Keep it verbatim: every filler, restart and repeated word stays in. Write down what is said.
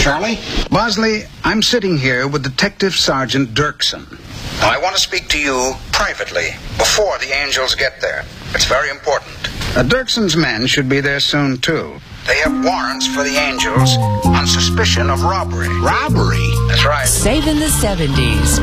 Charlie? Bosley, I'm sitting here with Detective Sergeant Dirksen. I want to speak to you privately before the Angels get there. It's very important. Uh, Dirksen's men should be there soon, too. They have warrants for the Angels on suspicion of robbery. Robbery? That's right. Saving the seventies.